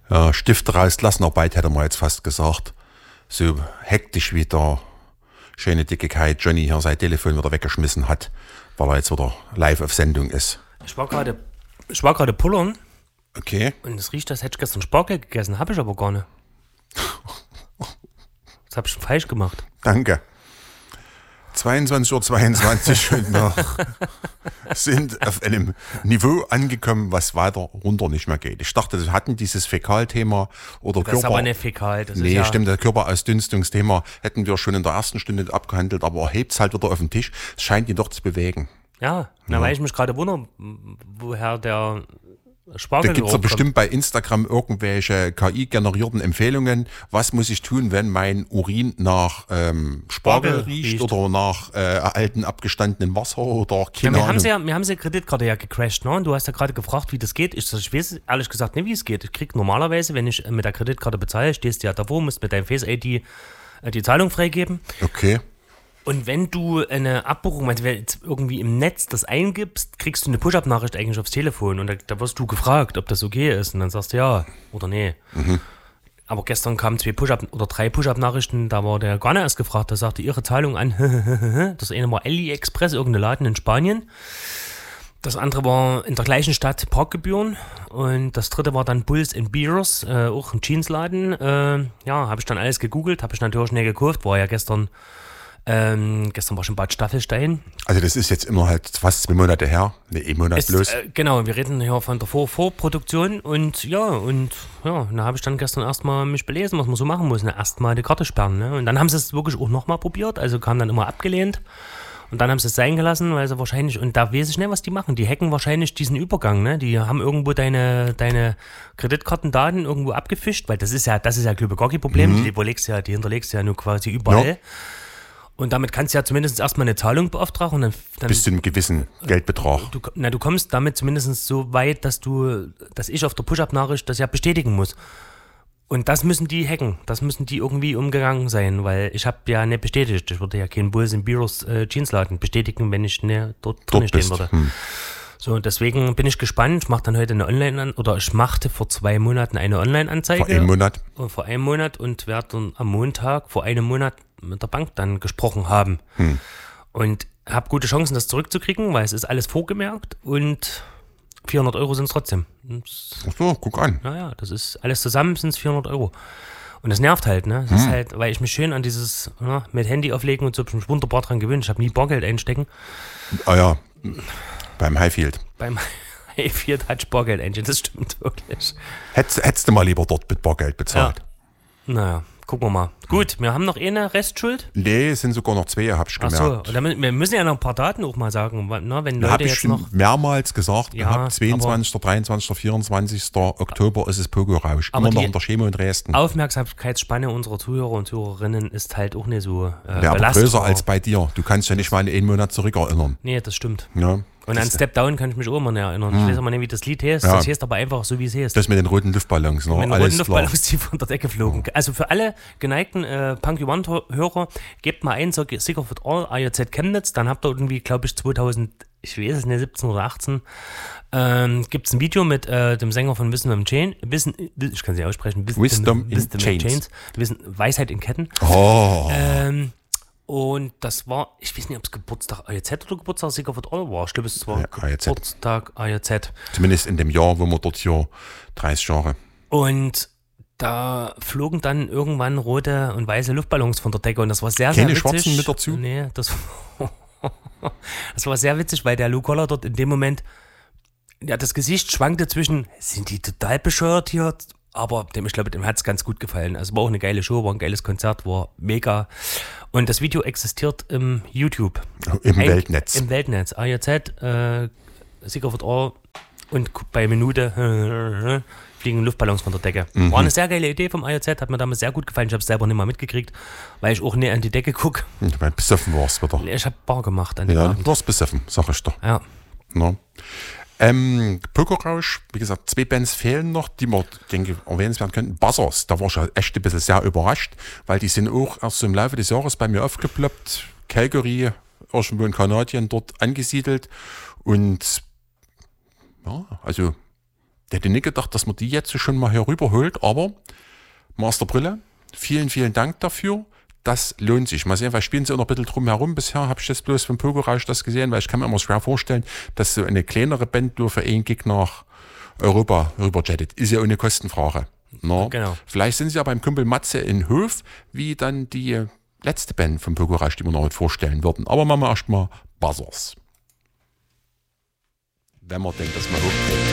Ja, Stifte raus, Klassenarbeit hätte man jetzt fast gesagt. So hektisch wie der schöne dicke Kai Johnny hier sein Telefon wieder weggeschmissen hat, weil er jetzt wieder live auf Sendung ist. Ich war gerade pullern. Okay. Und es riecht, als hätte ich gestern Spargel gegessen. Habe ich aber gar nicht. Das habe ich falsch gemacht. Danke. 22:22 Uhr und wir sind auf einem Niveau angekommen, was weiter runter nicht mehr geht. Ich dachte, wir hatten dieses Fäkalthema oder Das ist aber nicht fäkal. Das Nee, ist ja stimmt, das Körperausdünstungsthema hätten wir schon in der ersten Stunde abgehandelt, aber er hebt es halt wieder auf den Tisch. Es scheint ihn doch zu bewegen. Ja, weil ich mich gerade wundere, woher der Spargel Da gibt es ja kommt. bestimmt bei Instagram irgendwelche KI-generierten Empfehlungen. Was muss ich tun, wenn mein Urin nach Spargel riecht oder nach alten abgestandenen Wasser oder keine wir Ahnung. haben sie Kreditkarte ja gecrashed, ne? Und du hast ja gerade gefragt, wie das geht. Ich weiß ehrlich gesagt nicht, wie es geht. Ich krieg normalerweise, wenn ich mit der Kreditkarte bezahle, stehst du ja davor, musst mit deinem Face-ID die Zahlung freigeben. Okay. Und wenn du eine Abbuchung, wenn du jetzt irgendwie im Netz das eingibst, kriegst du eine Push-Up-Nachricht eigentlich aufs Telefon. Und da wirst du gefragt, ob das okay ist. Und dann sagst du ja oder nee. Mhm. Aber gestern kamen 3 Push-Up-Nachrichten, da war der gar nicht erst gefragt. Da sagte Ihre Zahlung an. Das eine war AliExpress, irgendein Laden in Spanien. Das andere war in der gleichen Stadt Parkgebühren. Und das dritte war dann Bulls & Beers, auch ein Jeansladen. Habe ich dann alles gegoogelt, habe ich natürlich schnell gekauft. War ja gestern war schon Bad Staffelstein. Also das ist jetzt immer halt fast 2 Monate her, ein Monat bloß. Genau, wir reden hier von der Vorproduktion und da habe ich dann gestern erstmal mich belesen, was man so machen muss. Erstmal die Karte sperren. Ne? Und dann haben sie es wirklich auch nochmal probiert, also kam dann immer abgelehnt. Und dann haben sie es sein gelassen, weil sie wahrscheinlich, und da weiß ich nicht, was die machen. Die hacken wahrscheinlich diesen Übergang, ne? Die haben irgendwo deine Kreditkartendaten irgendwo abgefischt, weil das ist ja glaube ich gar kein Problem. Die hinterlegst du ja nur quasi überall. Ja. Und damit kannst du ja zumindest erstmal eine Zahlung beauftragen. Und dann bis zu einem gewissen Geldbetrag. Du kommst damit zumindest so weit, dass ich auf der Push-Up-Nachricht das ja bestätigen muss. Und das müssen die hacken. Das müssen die irgendwie umgegangen sein, weil ich habe ja nicht bestätigt. Ich würde ja keinen Bulls & Beers Jeansladen bestätigen, wenn ich nicht dort drin stehen würde. So, deswegen bin ich gespannt. Ich mache dann heute ich machte vor 2 Monaten eine Online-Anzeige. Vor einem Monat? Vor einem Monat und werde dann am Montag vor einem Monat mit der Bank dann gesprochen haben. Und habe gute Chancen, das zurückzukriegen, weil es ist alles vorgemerkt und 400 € sind es trotzdem. Ach so, guck an. Naja, das ist alles zusammen, sind es 400 €. Und das nervt halt, ne? Das ist halt, weil ich mich schön an dieses mit Handy auflegen und so mich wunderbar dran gewöhnt. Ich habe nie Bargeld einstecken. Ah ja, beim Highfield. Beim Highfield hat ich Bargeld einstecken, das stimmt wirklich. Hättest du mal lieber dort mit Bargeld bezahlt? Ja. Naja. Gucken wir mal. Gut, wir haben noch eine Restschuld. Nee, es sind sogar noch 2, habe ich gemerkt. Ach so, und wir müssen ja noch ein paar Daten auch mal sagen. Ne, wenn Leute habe ich jetzt schon noch mehrmals gesagt, ja, 22., 23., 24. Oktober ist es Pogo-Rausch. Immer noch in der Chemo in Dresden. Aufmerksamkeitsspanne unserer Zuhörer und Zuhörerinnen ist halt auch nicht so aber größer als bei dir. Du kannst ja nicht mal an einen Monat zurückerinnern. Nee, das stimmt. Ja. Und an Step Down kann ich mich auch immer nicht erinnern. Ich weiß aber nicht, wie das Lied heißt. Ja. Das heißt aber einfach so, wie es heißt. Das mit den roten Luftballons. Ne? Mit den roten Luftballons, die von der Decke flogen. Ja. Also für alle geneigten Punky One-Hörer, gebt mal ein, Sick of It All, AJZ Chemnitz. Dann habt ihr irgendwie, glaube ich, 2017 oder 18, gibt es ein Video mit dem Sänger von Wisdom Chains. Ich kann sie aussprechen. Wisdom in Chains. Weisheit in Ketten. Oh. Und das war, ich weiß nicht, ob es Geburtstag AJZ oder Geburtstag Sick of It All war. Ich glaube, es war Geburtstag AJZ. Zumindest in dem Jahr, wo wir dort hier 30 Jahre. Und da flogen dann irgendwann rote und weiße Luftballons von der Decke. Und das war sehr, keine sehr witzig. Keine schwarzen mit dazu? Nee, das war sehr witzig, weil der Lou Koller dort in dem Moment, ja, das Gesicht schwankte zwischen, sind die total bescheuert hier? Aber ich glaube, dem hat es ganz gut gefallen. Also war auch eine geile Show, war ein geiles Konzert, war mega. Und das Video existiert im YouTube. Im Weltnetz. Im Weltnetz. AJZ, Sick of It All und bei Minute fliegen Luftballons von der Decke. War eine sehr geile Idee vom AJZ, hat mir damals sehr gut gefallen. Ich habe es selber nicht mal mitgekriegt, weil ich auch nicht an die Decke gucke. Ich meine, besoffen warst wieder. Ich habe Bar gemacht an dem Ja, Abend. du warst besoffen, sag ich doch. Ja. No. Pogo-Rausch, wie gesagt, 2 Bands fehlen noch, die wir, denke erwähnenswert könnten. Buzzers, da war ich echt ein bisschen sehr überrascht, weil die sind auch erst so im Laufe des Jahres bei mir aufgeploppt. Calgary, irgendwo in Kanadien, dort angesiedelt. Und ja, also Der hätte nicht gedacht, dass man die jetzt schon mal hier rüberholt, aber Master Brille, vielen, vielen Dank dafür. Das lohnt sich. Mal sehen, weil spielen sie auch noch ein bisschen drum herum. Bisher habe ich das bloß vom Pokerrausch das gesehen, weil ich kann mir immer schwer vorstellen, dass so eine kleinere Band nur für einen Gig nach Europa rüberjettet. Ist ja ohne Kostenfrage. No? Genau. Vielleicht sind sie ja beim Kumpel Matze in Hof, wie dann die letzte Band vom Pokerrausch, die wir noch heute vorstellen würden. Aber machen wir erstmal Buzzers. Wenn man denkt, dass man hochkriegt.